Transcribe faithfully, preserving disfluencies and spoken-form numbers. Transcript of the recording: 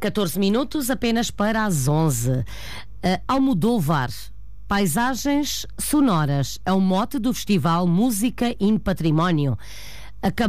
catorze minutos apenas para as onze. Uh, Almodóvar, paisagens sonoras, é o mote do Festival Música em Património. A